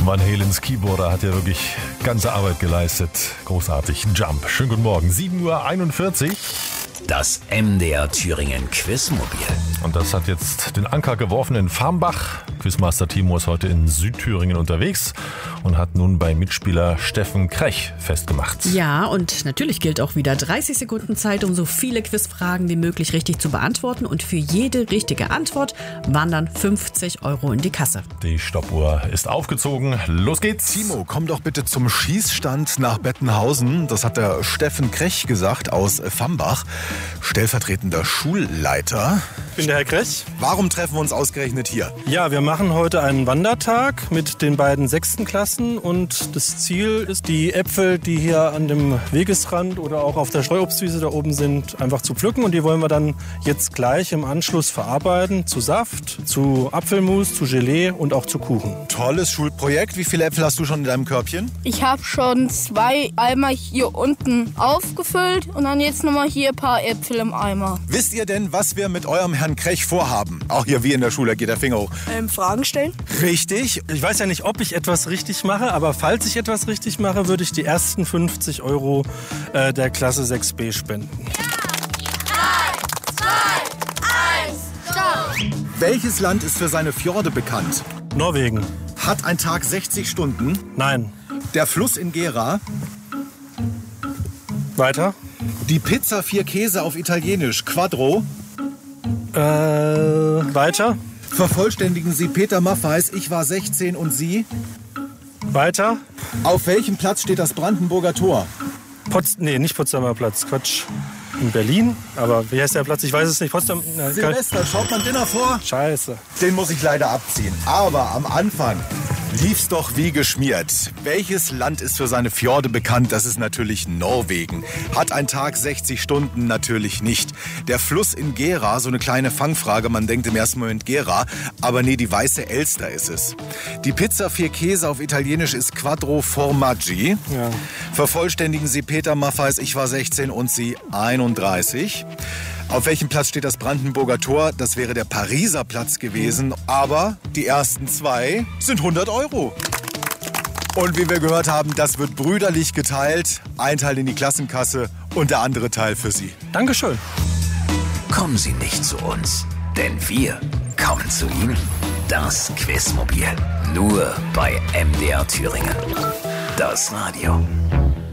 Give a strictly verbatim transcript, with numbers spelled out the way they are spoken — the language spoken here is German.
Van Halens Keyboarder hat ja wirklich ganze Arbeit geleistet. Großartig. Jump. Schönen guten Morgen. sieben Uhr einundvierzig. Das M D R Thüringen Quizmobil. Und das hat jetzt den Anker geworfen in Farmbach. Quizmaster Timo ist heute in Südthüringen unterwegs und hat nun bei Mitspieler Steffen Krech festgemacht. Ja, und natürlich gilt auch wieder dreißig Sekunden Zeit, um so viele Quizfragen wie möglich richtig zu beantworten. Und für jede richtige Antwort wandern fünfzig Euro in die Kasse. Die Stoppuhr ist aufgezogen. Los geht's. Timo, komm doch bitte zum Schießstand nach Bettenhausen. Das hat der Steffen Krech gesagt aus Farmbach, stellvertretender Schulleiter. Ich bin der Herr Krech. Warum treffen wir uns ausgerechnet hier? Ja, wir machen heute einen Wandertag mit den beiden sechsten Klassen und das Ziel ist, die Äpfel, die hier an dem Wegesrand oder auch auf der Streuobstwiese da oben sind, einfach zu pflücken und die wollen wir dann jetzt gleich im Anschluss verarbeiten zu Saft, zu Apfelmus, zu Gelee und auch zu Kuchen. Tolles Schulprojekt. Wie viele Äpfel hast du schon in deinem Körbchen? Ich habe schon zwei Eimer hier unten aufgefüllt und dann jetzt nochmal hier ein paar Äpfel im Eimer. Wisst ihr denn, was wir mit eurem Herrn Krech vorhaben? Auch hier wie in der Schule, geht der Finger hoch. Ähm, Fragen stellen? Richtig. Ich weiß ja nicht, ob ich etwas richtig mache, aber falls ich etwas richtig mache, würde ich die ersten fünfzig Euro äh, der Klasse sechs b spenden. drei, zwei, eins, stopp! Welches Land ist für seine Fjorde bekannt? Norwegen. Hat ein Tag sechzig Stunden? Nein. Der Fluss in Gera? Weiter. Die Pizza vier Käse auf Italienisch, Quattro? Äh, weiter. Vervollständigen Sie Peter Maffeis, ich war sechzehn und Sie? Weiter. Auf welchem Platz steht das Brandenburger Tor? Potz, nee, nicht Potsdamer Platz, Quatsch. In Berlin, aber wie heißt der Platz? Ich weiß es nicht. Potsdam. Na, Silvester, schaut man Dinner vor? Scheiße. Den muss ich leider abziehen. Aber am Anfang lief's doch wie geschmiert. Welches Land ist für seine Fjorde bekannt? Das ist natürlich Norwegen. Hat ein Tag sechzig Stunden? Natürlich nicht. Der Fluss in Gera, so eine kleine Fangfrage, man denkt im ersten Moment Gera, aber nee, die weiße Elster ist es. Die Pizza vier Käse auf Italienisch ist Quattro Formaggi. Ja. Vervollständigen Sie Peter Maffeis, ich war sechzehn und Sie einunddreißig. Auf welchem Platz steht das Brandenburger Tor? Das wäre der Pariser Platz gewesen. Aber die ersten zwei sind hundert Euro. Und wie wir gehört haben, das wird brüderlich geteilt. Ein Teil in die Klassenkasse und der andere Teil für Sie. Dankeschön. Kommen Sie nicht zu uns, denn wir kommen zu Ihnen. Das Quizmobil. Nur bei M D R Thüringen. Das Radio.